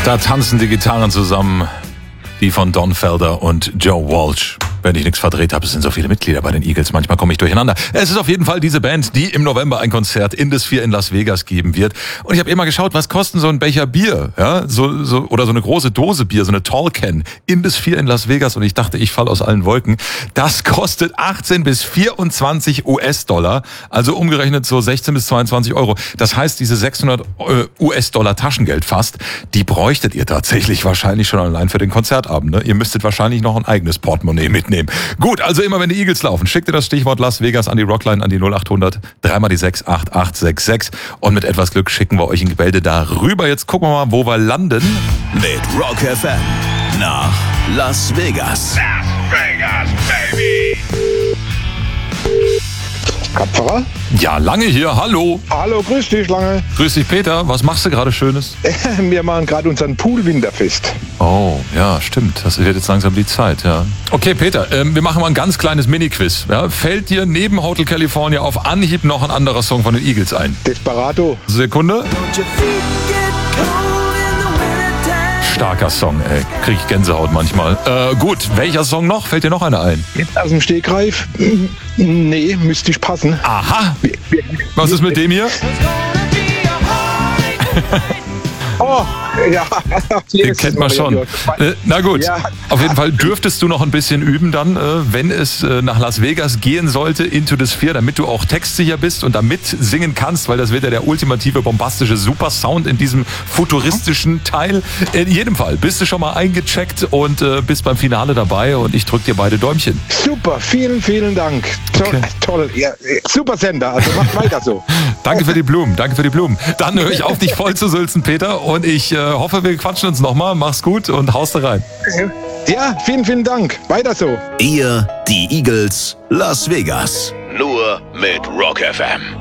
Da tanzen die Gitarren zusammen, die von Don Felder und Joe Walsh. Wenn ich nichts verdreht habe, es sind so viele Mitglieder bei den Eagles, manchmal komme ich durcheinander. Es ist auf jeden Fall diese Band, die im November ein Konzert in The Sphere in Las Vegas geben wird. Und ich habe immer geschaut, was kosten so ein Becher Bier, ja, oder so eine große Dose Bier, so eine Tall Can in The Sphere in Las Vegas. Und ich dachte, ich falle aus allen Wolken. Das kostet 18 bis 24 US-Dollar, also umgerechnet so 16 bis 22 Euro. Das heißt, diese 600 US-Dollar Taschengeld fast, die bräuchtet ihr tatsächlich wahrscheinlich schon allein für den Konzertabend. Ne? Ihr müsstet wahrscheinlich noch ein eigenes Portemonnaie mitnehmen. Gut, also immer wenn die Eagles laufen, schickt ihr das Stichwort Las Vegas an die Rockline, an die 0800, 3 die 6, 8866 und mit etwas Glück schicken wir euch ein Gemälde darüber. Jetzt gucken wir mal, wo wir landen. Mit Rock FM nach Las Vegas. Las Vegas, baby! Kapferer? Ja, Lange hier, hallo. Hallo, grüß dich, Lange. Grüß dich, Peter. Was machst du gerade Schönes? Wir machen gerade unseren Pool-Winterfest. Oh, ja, stimmt. Das wird jetzt langsam die Zeit, ja. Okay, Peter, wir machen mal ein ganz kleines Mini-Quiz. Ja, fällt dir neben Hotel California auf Anhieb noch ein anderer Song von den Eagles ein? Desperado. Sekunde. Starker Song, ey. Krieg ich Gänsehaut manchmal. Gut, welcher Song noch? Fällt dir noch einer ein? Jetzt aus dem Stegreif? Nee, müsste ich passen. Aha. Was ist mit dem hier? Oh, ja. Den kennt man schon. Na gut, Ja. auf jeden Fall dürftest du noch ein bisschen üben dann, wenn es nach Las Vegas gehen sollte, Into the Sphere, damit du auch textsicher bist und damit singen kannst, weil das wird ja der ultimative, bombastische Supersound in diesem futuristischen Teil. In jedem Fall bist du schon mal eingecheckt und bist beim Finale dabei und ich drück dir beide Däumchen. Super, vielen, vielen Dank. Okay. Toll, ja, super Sender, also macht weiter so. Danke für die Blumen, danke für die Blumen. Dann höre ich auf, dich voll zu sülzen, Peter, und ich hoffe, wir quatschen uns nochmal. Mach's gut und haust da rein. Ja, vielen, vielen Dank. Weiter so. Ihr, die Eagles, Las Vegas. Nur mit Rock FM.